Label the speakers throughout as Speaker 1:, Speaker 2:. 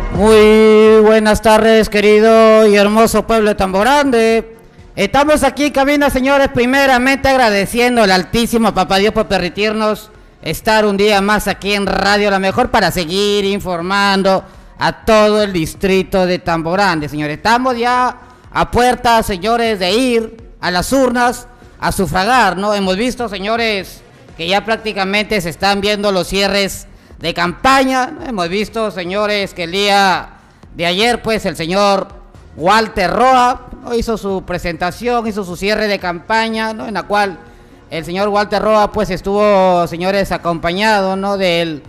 Speaker 1: Muy buenas tardes, querido y hermoso pueblo de Tambo Grande. Estamos aquí en cabina, señores, primeramente agradeciendo al Altísimo Papá Dios por permitirnos estar un día más aquí en Radio La Mejor para seguir informando a todo el distrito de Tambo Grande, señores. Estamos ya a puertas, señores, de ir a las urnas a sufragar, ¿no? Hemos visto, señores, que ya prácticamente se están viendo los cierres de campaña, ¿no? Hemos visto, señores, que el día de ayer, pues, el señor Walter Roa, ¿no?, hizo su presentación, hizo su cierre de campaña, ¿no?, en la cual el señor Walter Roa, pues, estuvo, señores, acompañado, ¿no?, del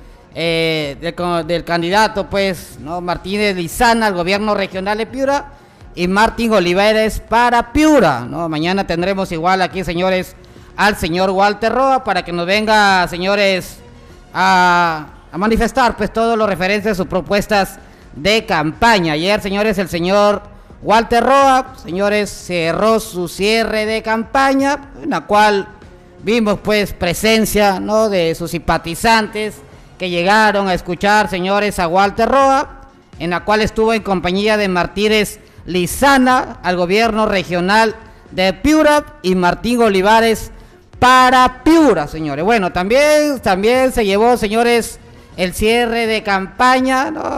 Speaker 1: candidato, pues, ¿no?, Martínez Lizana al gobierno regional de Piura y Martín Olivares para Piura, ¿no? Mañana tendremos igual aquí, señores, al señor Walter Roa para que nos venga, señores, a manifestar, pues, todo lo referente a sus propuestas de campaña. Ayer, señores, el señor Walter Roa, señores, cerró su cierre de campaña, en la cual vimos, pues, presencia, ¿no?, de sus simpatizantes que llegaron a escuchar, señores, a Walter Roa, en la cual estuvo en compañía de Martínez Lizana al gobierno regional de Piura y Martín Olivares para Piura, señores. Bueno, también se llevó, señores, el cierre de campaña, ¿no?,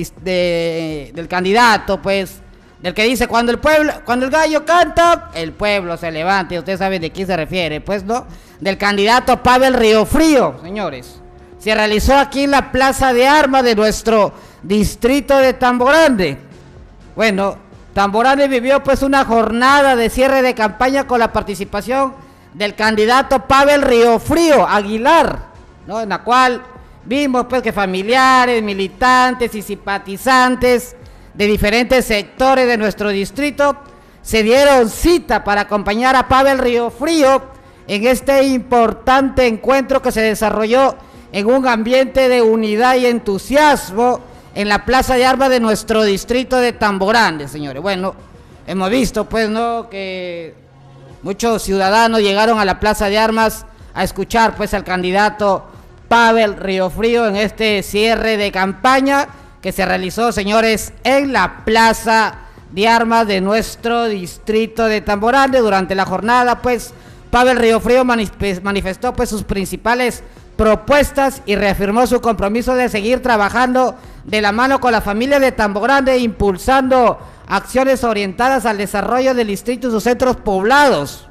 Speaker 1: del candidato, pues, del que dice cuando el gallo canta, el pueblo se levanta, y ustedes saben de quién se refiere, pues, ¿no? Del candidato Pavel Riofrío, señores. Se realizó aquí en la Plaza de Armas de nuestro distrito de Tambo Grande. Bueno, Tambo Grande vivió, pues, una jornada de cierre de campaña con la participación del candidato Pavel Riofrío Aguilar, ¿no?, en la cual vimos, pues, que familiares, militantes y simpatizantes de diferentes sectores de nuestro distrito se dieron cita para acompañar a Pavel Riofrío en este importante encuentro que se desarrolló en un ambiente de unidad y entusiasmo en la Plaza de Armas de nuestro distrito de Tambo Grande, señores. Bueno, hemos visto, pues, ¿no?, que muchos ciudadanos llegaron a la Plaza de Armas a escuchar, pues, al candidato Pavel Riofrío en este cierre de campaña que se realizó, señores, en la Plaza de Armas de nuestro distrito de Tambo Grande. Durante la jornada, pues, Pavel Riofrío manifestó, pues, sus principales propuestas y reafirmó su compromiso de seguir trabajando de la mano con la familia de Tambo Grande, impulsando acciones orientadas al desarrollo del distrito y sus centros poblados.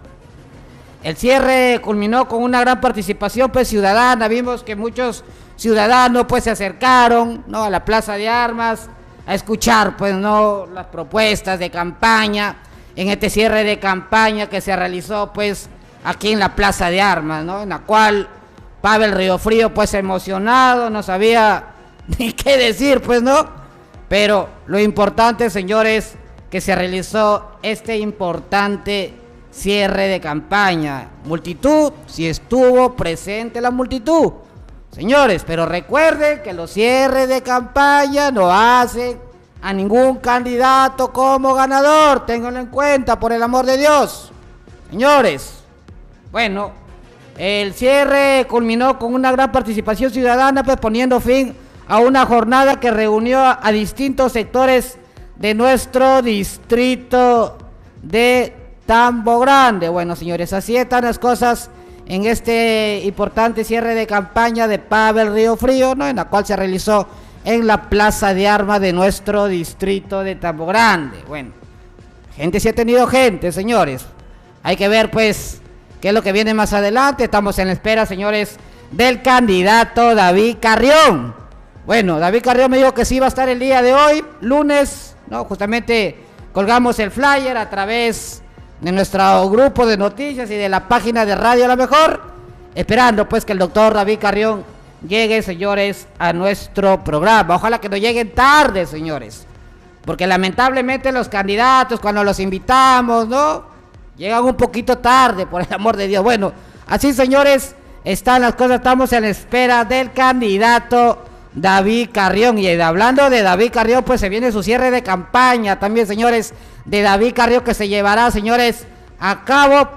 Speaker 1: El cierre culminó con una gran participación, pues, ciudadana. Vimos que muchos ciudadanos, pues, se acercaron, ¿no?, a la Plaza de Armas a escuchar, pues, ¿no?, las propuestas de campaña en este cierre de campaña que se realizó, pues, aquí en la Plaza de Armas, ¿no?, en la cual Pavel Riofrío, pues, emocionado, no sabía ni qué decir, pues, ¿no? Pero lo importante, señores, que se realizó este importante cierre de campaña. Multitud, sí estuvo presente la multitud, señores, pero recuerden que los cierres de campaña no hacen a ningún candidato como ganador. Ténganlo en cuenta, por el amor de Dios, señores. Bueno, el cierre culminó con una gran participación ciudadana, pues, poniendo fin a una jornada que reunió a distintos sectores de nuestro distrito de Tambo Grande. Bueno, señores, así están las cosas en este importante cierre de campaña de Pavel Riofrío, ¿no?, en la cual se realizó en la Plaza de Armas de nuestro distrito de Tambo Grande. Bueno, gente sí ha tenido gente, señores. Hay que ver, pues, qué es lo que viene más adelante. Estamos en la espera, señores, del candidato David Carrión. Bueno, David Carrión me dijo que sí iba a estar el día de hoy, lunes, ¿no? Justamente colgamos el flyer a través de nuestro grupo de noticias y de la página de Radio La Mejor, esperando, pues, que el doctor David Carrión llegue, señores, a nuestro programa. Ojalá que no lleguen tarde, señores, porque lamentablemente los candidatos, cuando los invitamos, ¿no?, llegan un poquito tarde, por el amor de Dios. Bueno, así, señores, están las cosas. Estamos en espera del candidato David Carrión. Y hablando de David Carrión, pues, se viene su cierre de campaña también, señores, de David Carrión, que se llevará, señores, a cabo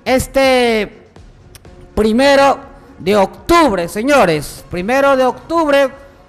Speaker 1: este 1 de octubre, señores. 1 de octubre,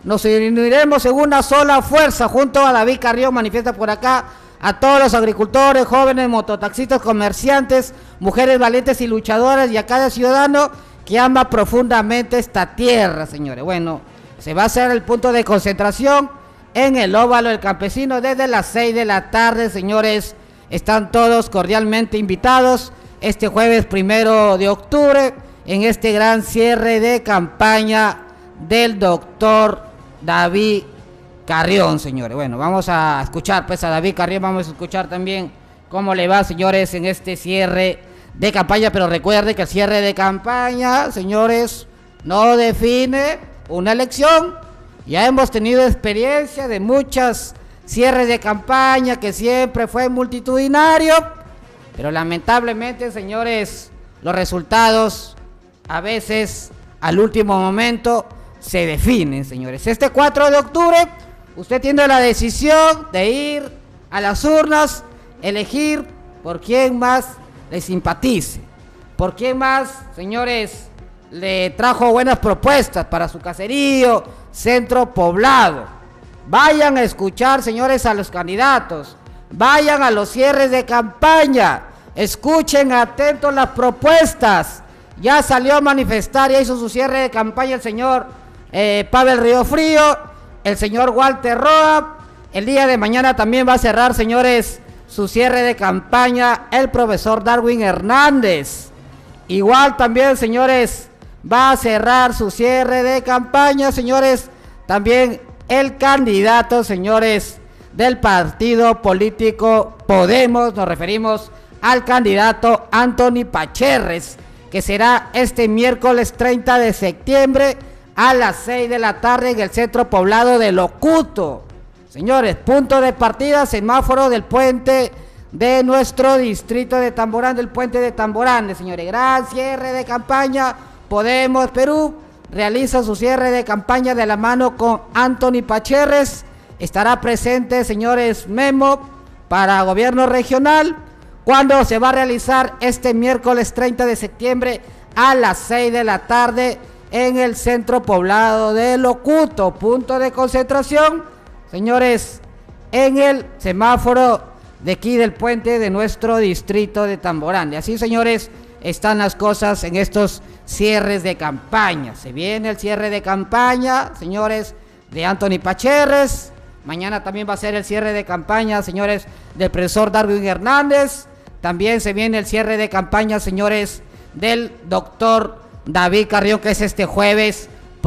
Speaker 1: nos uniremos en una sola fuerza junto a David Carrión, manifiesta por acá, a todos los agricultores, jóvenes, mototaxistas, comerciantes, mujeres valientes y luchadoras y a cada ciudadano que ama profundamente esta tierra, señores. Bueno, se va a hacer el punto de concentración en el Óvalo del Campesino desde las 6 de la tarde, señores. Están todos cordialmente invitados este jueves 1 de octubre en este gran cierre de campaña del doctor David Carrión, señores. Bueno, vamos a escuchar pues a David Carrión, vamos a escuchar también cómo le va, señores, en este cierre de campaña, pero recuerde que el cierre de campaña, señores, no define una elección. Ya hemos tenido experiencia de muchas cierres de campaña que siempre fue multitudinario, pero lamentablemente, señores, los resultados a veces al último momento se definen, señores. Este 4 de octubre usted tiene la decisión de ir a las urnas, elegir por quién más le simpatice, por quién más, señores, le trajo buenas propuestas para su caserío, centro poblado. Vayan a escuchar, señores, a los candidatos, vayan a los cierres de campaña, escuchen atentos las propuestas. Ya salió a manifestar, ya hizo su cierre de campaña el señor Pavel Riofrío, el señor Walter Roa. El día de mañana también va a cerrar, señores, su cierre de campaña el profesor Darwin Hernández. Igual también, señores, va a cerrar su cierre de campaña, señores, también el candidato, señores, del partido político Podemos. Nos referimos al candidato Anthony Pacherres, que será este miércoles 30 de septiembre a las 6 de la tarde en el centro poblado de Locuto. Señores, punto de partida, semáforo del puente de nuestro distrito de Tamborán, del puente de Tamborán, señores. Gran cierre de campaña. Podemos Perú realiza su cierre de campaña de la mano con Anthony Pacherres. Estará presente, señores, Memo para gobierno regional, cuando se va a realizar este miércoles 30 de septiembre a las 6 de la tarde en el centro poblado de Locuto. Punto de concentración, señores, en el semáforo de aquí del puente de nuestro distrito de Tamborán. Y así, señores, están las cosas en estos cierres de campaña. Se viene el cierre de campaña, señores, de Anthony Pacherres. Mañana también va a ser el cierre de campaña, señores, del profesor Darwin Hernández. También se viene el cierre de campaña, señores, del doctor David Carrión, que es este jueves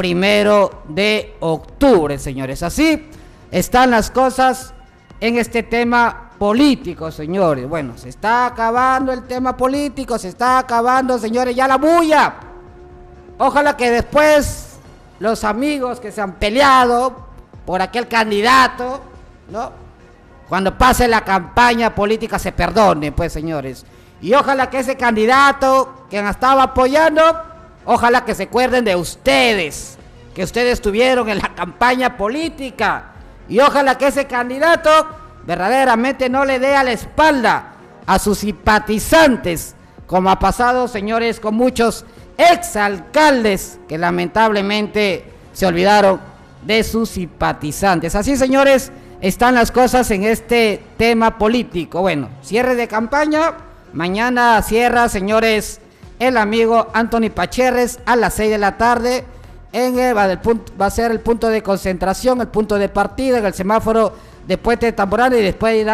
Speaker 1: 1 de octubre, señores. Así están las cosas en este tema político, señores. Bueno, se está acabando el tema político, se está acabando, señores, ya la bulla. Ojalá que después los amigos que se han peleado por aquel candidato, ¿no?, cuando pase la campaña política se perdonen, pues, señores. Y ojalá que ese candidato que han estado apoyando, ojalá que se acuerden de ustedes, que ustedes estuvieron en la campaña política. Y ojalá que ese candidato verdaderamente no le dé a la espalda a sus simpatizantes, como ha pasado, señores, con muchos exalcaldes que lamentablemente se olvidaron de sus simpatizantes. Así, señores, están las cosas en este tema político. Bueno, cierre de campaña. Mañana cierra, señores, el amigo Anthony Pacherres a las 6 de la tarde. Va a ser el punto de concentración, el punto de partida en el semáforo de Puente de Tamborán, y después irá